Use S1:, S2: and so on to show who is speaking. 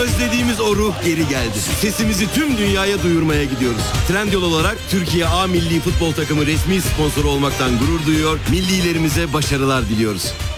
S1: Özlediğimiz o ruh geri geldi. Sesimizi tüm dünyaya duyurmaya gidiyoruz. Trendyol olarak Türkiye A Milli Futbol Takımı resmi sponsoru olmaktan gurur duyuyor. Millilerimize başarılar diliyoruz.